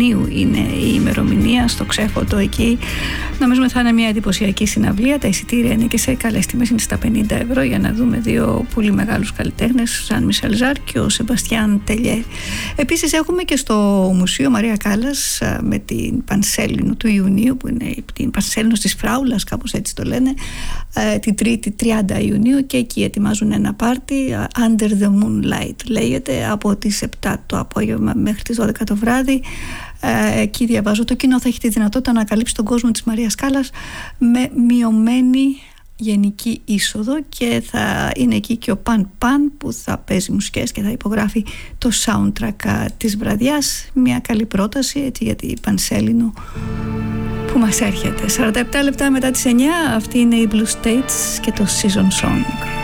Ιουνίου είναι η ημερομηνία στο Ξέφωτο εκεί. Νομίζουμε θα είναι μια εντυπωσιακή συναυλία. Τα εισιτήρια είναι και σε καλές τιμές, είναι στα 50€ για να δούμε δύο πολύ μεγάλους καλλιτέχνες, Ζαν Μισελ Ζάρ και ο Σεμπαστιάν Τελιέ. Επίσης έχουμε και στο Μουσείο Μαρία Κάλλας με την Πανσέλινο του Ιουνίου, που είναι την Πανσέλινο της Φράουλας, κάπως έτσι το λένε, την 3η 30 Ιουνίου, και εκεί ετοιμάζουν ένα πάρτι, Under the Moonlight λέγεται, από τις 7 το απόγευμα μέχρι τις 12 το βράδυ. Εκεί διαβάζω, το κοινό θα έχει τη δυνατότητα να ανακαλύψει τον κόσμο της Μαρίας Κάλλας με μειωμένη γενική είσοδο, και θα είναι εκεί και ο Παν Παν που θα παίζει μουσικές και θα υπογράφει το soundtrack της βραδιάς. Μια καλή πρόταση έτσι για την Πανσέλινο που μας έρχεται. 47 λεπτά μετά τις 9, αυτή είναι η Blue States και το Season Song.